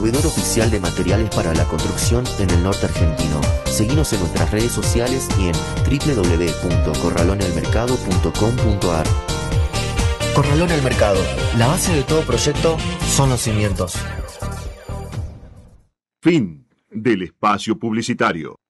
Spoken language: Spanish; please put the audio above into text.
proveedor oficial de materiales para la construcción en el norte argentino. Seguinos en nuestras redes sociales y en www.corralonelmercado.com.ar. Corralón el Mercado. La base de todo proyecto son los cimientos. Fin del espacio publicitario.